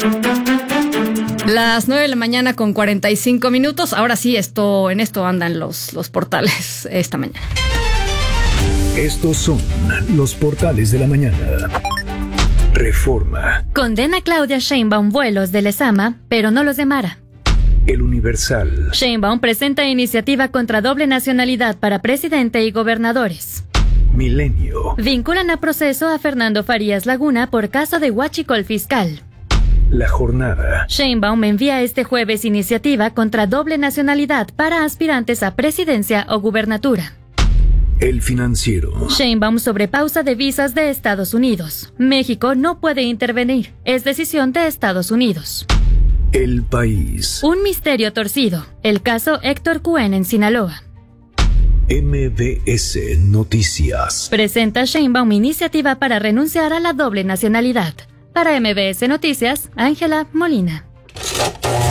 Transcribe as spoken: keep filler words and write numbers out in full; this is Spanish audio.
Las nueve de la mañana con cuarenta y cinco minutos. Ahora sí, esto, en esto andan los, los portales esta mañana. Estos son los portales de la mañana. Reforma. Condena Claudia Sheinbaum vuelos de Lezama, pero no los de Mara. El Universal. Sheinbaum presenta iniciativa contra doble nacionalidad para presidente y gobernadores. Milenio. Vinculan a proceso a Fernando Farías Laguna por caso de huachicol fiscal. La Jornada. Sheinbaum envía este jueves iniciativa contra doble nacionalidad para aspirantes a presidencia o gubernatura. El Financiero. Sheinbaum sobre pausa de visas de Estados Unidos. México no puede intervenir. Es decisión de Estados Unidos. El País. Un misterio torcido. El caso Héctor Cuen en Sinaloa. M B S Noticias. Presenta Sheinbaum iniciativa para renunciar a la doble nacionalidad. Para M B S Noticias, Ángela Molina.